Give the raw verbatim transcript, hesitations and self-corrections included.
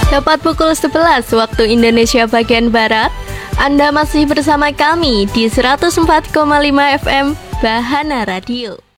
Tepat pukul sebelas waktu Indonesia bagian Barat, Anda masih bersama kami di seratus empat koma lima F M Bahana Radio.